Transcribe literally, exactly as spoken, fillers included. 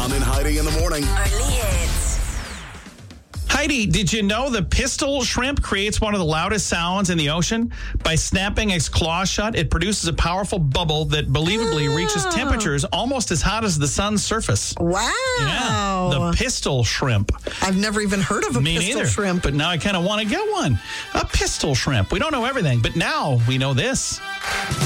John and Heidi in the morning. Only hits. Heidi, did you know the pistol shrimp creates one of the loudest sounds in the ocean? By snapping its claws shut, it produces a powerful bubble that believably Oh. reaches temperatures almost as hot as the sun's surface. Wow. Yeah, the pistol shrimp. I've never even heard of a Me pistol neither, shrimp. but now I kind of want to get one. A pistol shrimp. We don't know everything, but now we know this.